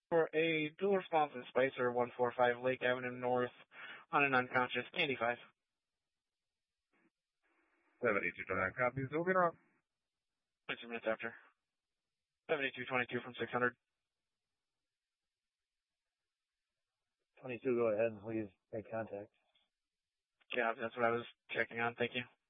for a dual response in Spicer 145 Lake Avenue North on an unconscious Candy 5. 7229 copies. Moving on. 2 minutes after. 7222 from 600. 22, go ahead and please make contact. Yeah, that's what I was checking on. Thank you.